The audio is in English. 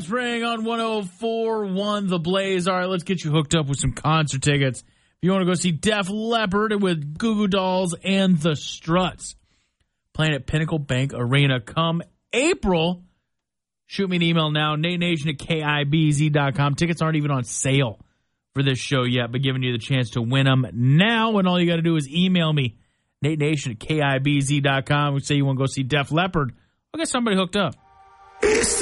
Spring on 104.1 The Blaze. All right, let's get you hooked up with some concert tickets. If you want to go see Def Leppard with Goo Goo Dolls and the Struts, playing at Pinnacle Bank Arena come April. Shoot me an email now, natenation@KIBZ.com. Tickets aren't even on sale for this show yet, but giving you the chance to win them now. And all you got to do is email me, natenation@KIBZ.com. We say you want to go see Def Leppard. I'll get somebody hooked up.